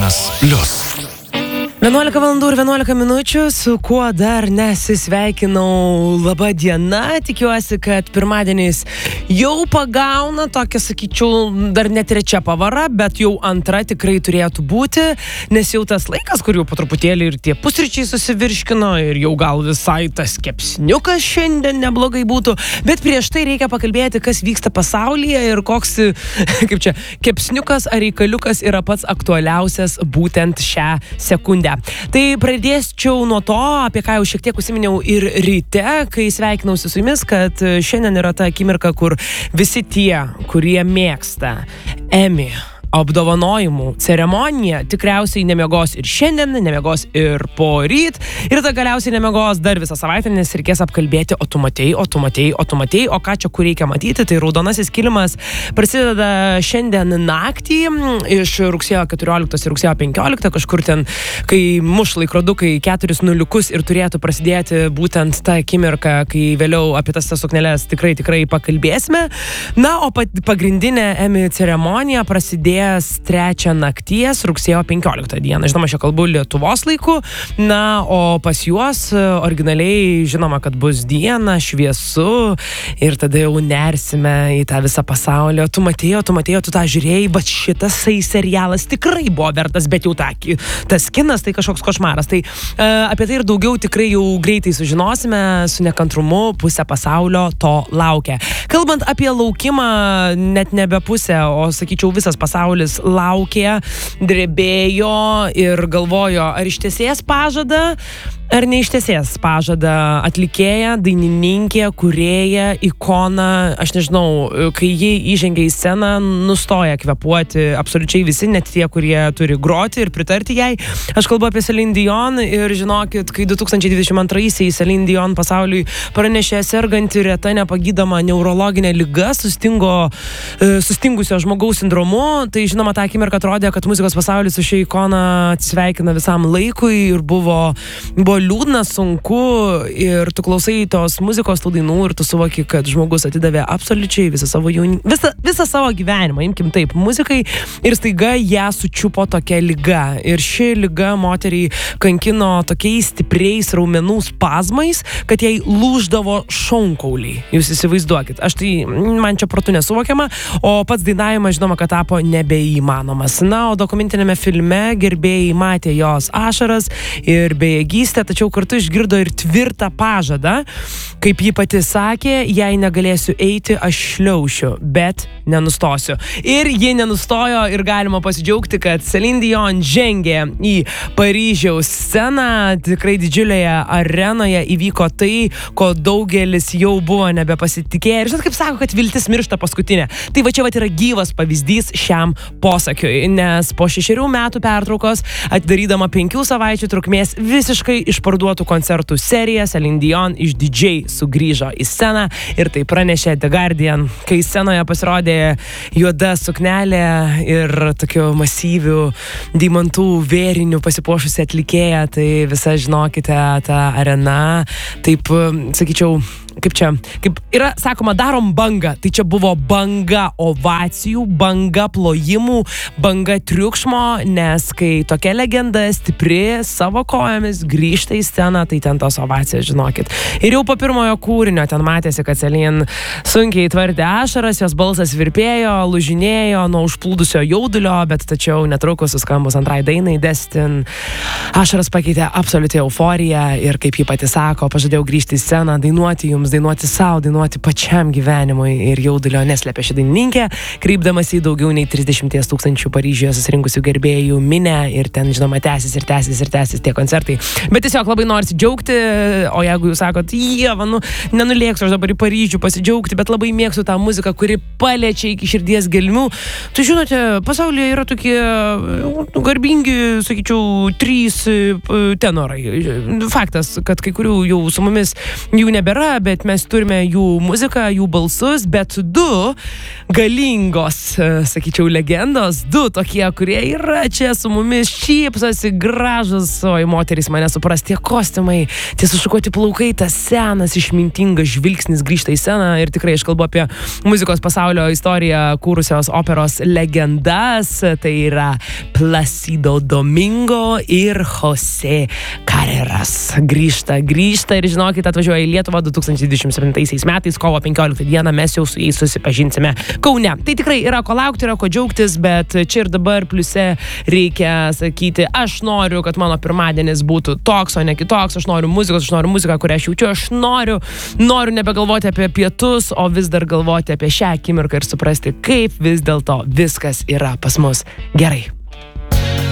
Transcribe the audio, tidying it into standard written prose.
11 valandų ir 11 minučių, su kuo dar nesisveikinau. Labą dieną, tikiuosi, kad pirmadienis jau pagauna tokia, sakyčiau, dar ne trečia pavara, bet jau antra tikrai turėtų būti, nes jau tas laikas, kur jau po truputėlį ir tie pusryčiai susivirškino ir jau gal visai tas kepsniukas šiandien neblogai būtų, bet prieš tai reikia pakalbėti, kas vyksta pasaulyje ir koks, kaip čia, kepsniukas ar reikaliukas yra pats aktualiausias būtent šią sekundę. Tai pradėsčiau nuo to, apie ką jau šiek tiek užsiminiau ir ryte, kai sveikinausi su jumis, kad šiandien yra ta akimirka, kur visi tie, kurie mėgsta Emmy apdovanojimų ceremoniją, tikriausiai nemiegos ir šiandien, nemiegos ir poryt, ir ta galiausiai nemiegos dar visą savaitę, nes reikės apkalbėti, o tu matei, o ką čia kur reikia matyti. Tai raudonasis kilimas prasideda šiandien naktį iš rugsėjo 14 ir rugsėjo 15, kažkur ten, kai muš laikrodukai 4 nuliukus ir turėtų prasidėti būtent ta akimirka, kai vėliau apie tas sukneles tikrai pakalbėsime. Na, o pagrindinė Emmy ceremonija prasidėjo 3 nakties rugsėjo 15 dieną. Žinoma, čia kalbu Lietuvos laiku. Na, o pas juos originaliai žinoma, kad bus diena, šviesu ir tada jau nersime į tą visą pasaulį. Tu matėjai, tu tą žiūrėjai, bet šitas serialas tikrai buvo vertas, bet jau tas kinas tai kažkoks košmaras. Tai apie tai ir daugiau tikrai jau greitai sužinosime, su nekantrumu pusė pasaulio to laukia. Kalbant apie laukimą, net nebe pusė, o sakyčiau visas pasaulis laukė, drebėjo ir galvojo, ar ištesės pažadą, ar neištesės pažadą atlikėja, dainininkė, kūrėja, ikona, aš nežinau, kai ji įžengia į sceną, nustoja kvėpuoti absoliučiai visi, net tie, kurie turi groti ir pritarti jai. Aš kalbu apie Celine Dion ir žinokit, kai 2022-aisiais Celine Dion pasauliui pranešė serganti reta nepagydoma neurologinė liga, sustingusio žmogaus sindromu, tai žinoma, tą akimirką atrodė, kad muzikos pasaulis su šia ikona atsisveikina visam laikui ir buvo liūdna, sunku ir tu klausai tos muzikos, tų dainų ir tu suvoki, kad žmogus atidavė absoliučiai visą savo gyvenimą, imkim taip, muzikai ir staiga ją sučiupo tokia liga. Ir ši liga moteriai kankino tokiais stipriais raumenų spazmais, kad jai lūždavo šonkauliai. Jūs įsivaizduokit. Man čia protu nesuvokiama, o pats dainavimas, žinoma, kad tapo nebeįmanomas. Na, o dokumentinėme filme gerbėjai matė jos ašaras ir bejėgystę, tačiau kartu išgirdo ir tvirtą pažadą, kaip ji pati sakė, jei negalėsiu eiti, aš šliaušiu, bet nenustosiu. Ir ji nenustojo ir galima pasidžiaugti, kad Celine Dion žengė į Paryžiaus sceną, tikrai didžiulėje arenoje įvyko tai, ko daugelis jau buvo nebepasitikėję. Ir žinot, kaip sako, kad viltis miršta paskutinė. Tai va čia yra gyvas pavyzdys šiam posakiui, nes po 6 metų pertraukos, atidarydama 5 savaičių trukmės visiškai išparduotų koncertų seriją, Celine Dion išdidžiai sugrįžo į sceną ir tai pranešė The Guardian, kai scenoje pasirodė juoda suknelė ir tokių masyvių deimantų vėrinių pasipuošusi atlikėja, tai visa, žinokite, ta arena, taip, sakyčiau, kaip yra sakoma, darom bangą, tai čia buvo banga ovacijų, banga plojimų, banga triukšmo, nes kai tokia legenda stipri savo kojomis grįžta į sceną, tai ten tos ovacijos, žinokit. Ir jau po pirmojo kūrinio ten matėsi, kad Celine sunkiai tvardė ašaras, jos balsas virpėjo, lūžinėjo nuo užplūdusio jaudulio, bet tačiau netrukus suskambus antrai dainai Destin, ašaras pakeitė absoliuti euforija ir kaip ji pati sako, pažadėjau grįžti į sceną, dainuoti jums, dainuoti savo, dainuoti pačiam gyvenimui ir jaudulio neslėpė ši dainininkė, kreipdamas į daugiau nei 30 000 Paryžiuje susirinkusių gerbėjų minę ir ten, žinoma, tęsis tie koncertai. Bet tiesiog labai norisi džiaugti, o jeigu jūs sakot, nenulėksiu aš dabar į Paryžių pasidžiaugti, bet labai mėgstu tą muziką, kuri paliečia iki širdies gelmių. Tai žinote, pasaulyje yra tokie garbingi, sakyčiau, 3 tenorai. Faktas, kad kai kurių jau su mumis jų nebėra, bet kad mes turime jų muziką, jų balsus, bet du galingos, sakyčiau, legendos, du tokie, kurie yra čia su mumis, šypsosi, gražus, oi, moterys mane supras, tie kostiumai, tie sušukuoti plaukai, tas senas, išmintingas žvilgsnis grįžta į sceną ir tikrai aš kalbu apie muzikos pasaulio istoriją kūrusios operos legendas, tai yra Placido Domingo ir Jose Carreras. Grįžta ir žinokit, atvažiuoja į Lietuvą 2027 metais, kovo 15 dieną, mes jau su jais susipažinsime Kaune. Tai tikrai yra ko laukti, yra ko džiaugtis, bet čia ir dabar pliuse reikia sakyti, aš noriu, kad mano pirmadienis būtų toks, o ne kitoks, aš noriu muziką, kurią aš jaučiu, aš noriu nebegalvoti apie pietus, o vis dar galvoti apie šią akimirką ir suprasti, kaip vis dėlto viskas yra pas mus gerai.